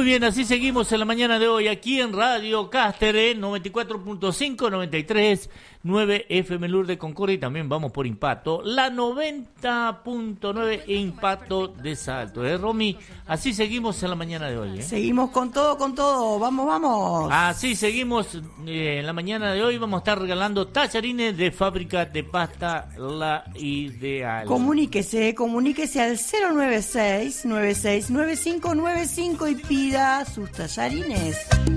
Muy bien, así seguimos en la mañana de hoy aquí en Radio Cáceres 94.5, 93.9 FM Lourdes Concordia y también vamos por Impacto, la 90.9 Impacto de Salto. Romy, así seguimos en la mañana de hoy. Seguimos con todo, vamos. Así seguimos en la mañana de hoy, vamos a estar regalando tallarines de fábrica de pasta La Ideal. Comuníquese al 096-969595 y pida sus tallarines.